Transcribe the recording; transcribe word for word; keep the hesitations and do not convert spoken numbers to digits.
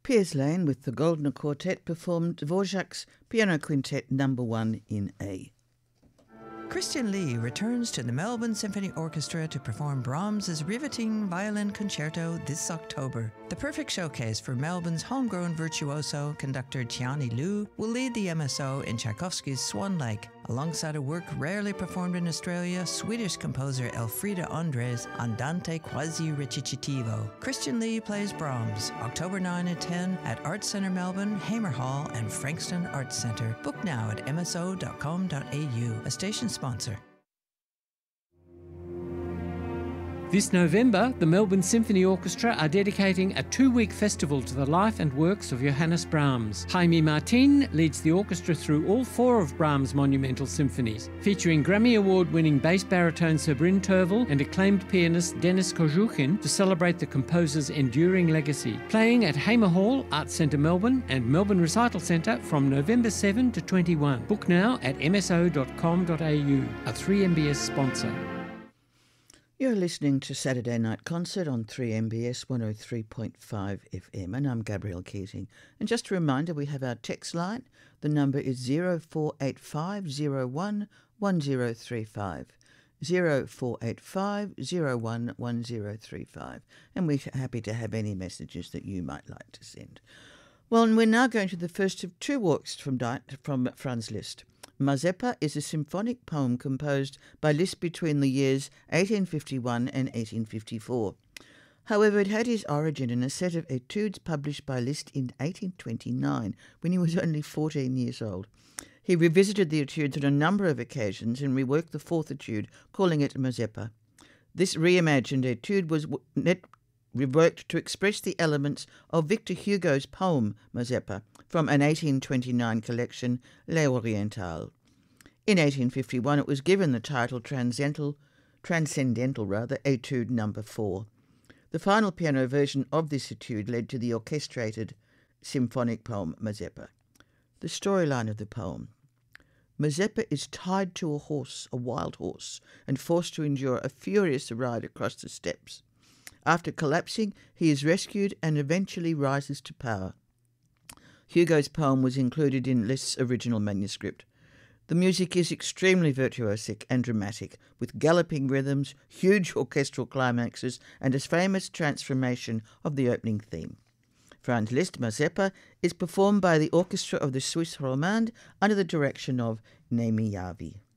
Piers Lane with the Goldner Quartet performed Dvorak's Piano Quintet number one in A. Christian Lee returns to the Melbourne Symphony Orchestra to perform Brahms's riveting violin concerto this October. The perfect showcase for Melbourne's homegrown virtuoso, conductor Tiani Liu, will lead the M S O in Tchaikovsky's Swan Lake, alongside a work rarely performed in Australia, Swedish composer Elfrida Andres' Andante quasi recitativo. Christian Lee plays Brahms, October ninth and tenth at Arts Centre Melbourne, Hamer Hall and Frankston Arts Centre. Book now at m s o dot com dot a u, a station sponsor. This November, the Melbourne Symphony Orchestra are dedicating a two-week festival to the life and works of Johannes Brahms. Jaime Martin leads the orchestra through all four of Brahms' monumental symphonies, featuring Grammy Award-winning bass baritone Sabrin Tervel and acclaimed pianist Denis Kozhukhin to celebrate the composer's enduring legacy. Playing at Hamer Hall, Arts Centre Melbourne and Melbourne Recital Centre from November seventh to twenty-one. Book now at m s o dot com dot a u, a three M B S sponsor. You're listening to Saturday Night Concert on three M B S one oh three point five F M, and I'm Gabrielle Keating. And just a reminder, we have our text line. The number is zero four eight five zero one one zero three five. zero four eight five zero one one zero three five. And we're happy to have any messages that you might like to send. Well, and we're now going to the first of two works from, from Franz Liszt. Mazeppa is a symphonic poem composed by Liszt between the years eighteen fifty-one and eighteen fifty-four. However, it had its origin in a set of etudes published by Liszt in eighteen twenty-nine, when he was only fourteen years old. He revisited the etudes on a number of occasions and reworked the fourth etude, calling it Mazeppa. This reimagined etude was net reworked to express the elements of Victor Hugo's poem Mazeppa from an eighteen twenty-nine collection, Les Orientales. In eighteen fifty-one, it was given the title Transcendental, Transcendental rather, Etude Number Four. The final piano version of this etude led to the orchestrated symphonic poem Mazeppa. The storyline of the poem: Mazeppa is tied to a horse, a wild horse, and forced to endure a furious ride across the steppes. After collapsing, he is rescued and eventually rises to power. Hugo's poem was included in Liszt's original manuscript. The music is extremely virtuosic and dramatic, with galloping rhythms, huge orchestral climaxes, and a famous transformation of the opening theme. Franz Liszt Mazeppa is performed by the orchestra of the Swiss Romande under the direction of Naimi Yavi.